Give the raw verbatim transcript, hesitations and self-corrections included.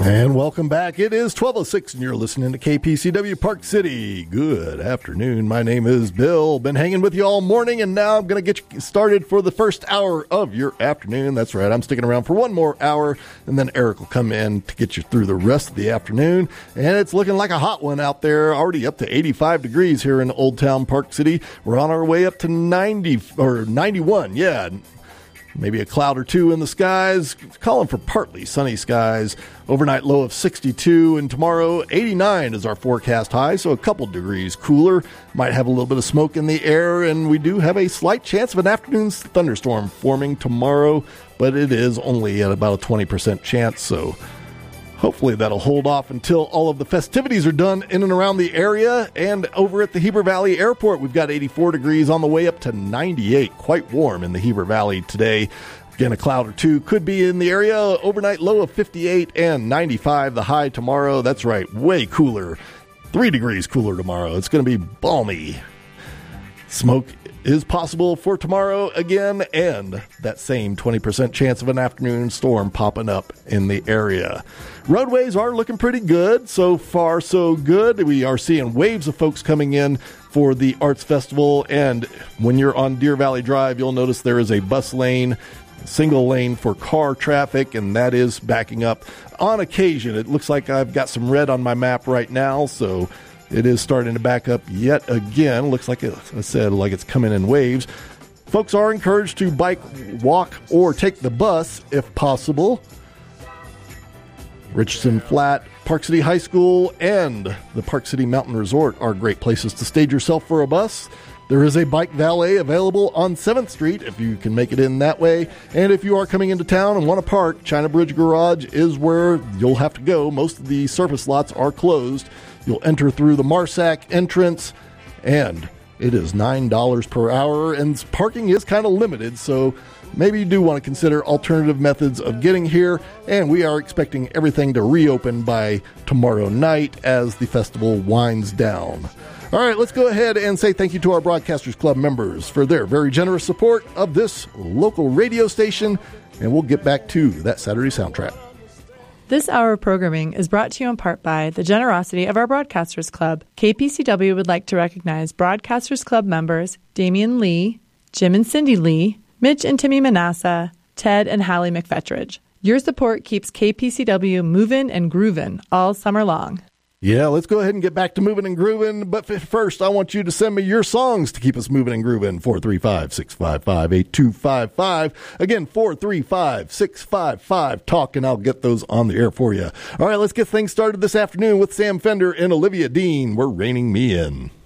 And welcome back. It is twelve oh six, and you're listening to K P C W Park City. Good afternoon. My name is Bill. Been hanging with you all morning, and now I'm going to get you started for the first hour of your afternoon. That's right. I'm sticking around for one more hour, and then Eric will come in to get you through the rest of the afternoon. And it's looking like a hot one out there, already up to eighty-five degrees here in Old Town Park City. We're on our way up to ninety or ninety-one. Yeah. Maybe a cloud or two in the skies. Calling for partly sunny skies. Overnight low of sixty-two, and tomorrow eighty-nine is our forecast high, so a couple degrees cooler. Might have a little bit of smoke in the air, and we do have a slight chance of an afternoon thunderstorm forming tomorrow, but it is only at about a twenty percent chance, so hopefully that'll hold off until all of the festivities are done in and around the area. And over at the Heber Valley Airport, we've got eighty-four degrees on the way up to ninety-eight. Quite warm in the Heber Valley today. Again, a cloud or two could be in the area. Overnight low of fifty-eight and ninety-five. The high tomorrow. That's right, way cooler. Three degrees cooler tomorrow. It's going to be balmy. Smoke is possible for tomorrow again, and that same twenty percent chance of an afternoon storm popping up in the area. Roadways are looking pretty good. So far, so good. We are seeing waves of folks coming in for the Arts Festival, and when you're on Deer Valley Drive, you'll notice there is a bus lane, single lane for car traffic, and that is backing up on occasion. It looks like I've got some red on my map right now, so it is starting to back up yet again. Looks like, it, I said, like it's coming in waves. Folks are encouraged to bike, walk, or take the bus if possible. Richardson Flat, Park City High School, and the Park City Mountain Resort are great places to stage yourself for a bus. There is a bike valet available on seventh Street if you can make it in that way. And if you are coming into town and want to park, China Bridge Garage is where you'll have to go. Most of the surface lots are closed. You'll enter through the Marsac entrance, and it is nine dollars per hour, and parking is kind of limited, so maybe you do want to consider alternative methods of getting here. And we are expecting everything to reopen by tomorrow night as the festival winds down. All right, let's go ahead and say thank you to our Broadcasters Club members for their very generous support of this local radio station, and we'll get back to that Saturday soundtrack. This hour of programming is brought to you in part by the generosity of our Broadcasters Club. K P C W would like to recognize Broadcasters Club members Damian Lee, Jim and Cindy Lee, Mitch and Timmy Manasseh, Ted and Hallie McFetridge. Your support keeps K P C W moving and grooving all summer long. Yeah, let's go ahead and get back to moving and grooving. But first, I want you to send me your songs to keep us moving and grooving. four three five, six five five, eight two five five. Again, four three five, six five five, talk, and I'll get those on the air for you. All right, let's get things started this afternoon with Sam Fender and Olivia Dean. We're reining me in.